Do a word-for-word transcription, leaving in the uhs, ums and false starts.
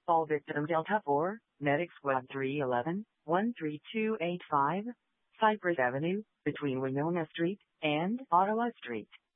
All victim Delta four, Medic Squad three one one, one three two eight five, Cypress Avenue, between Winona Street and Ottawa Street.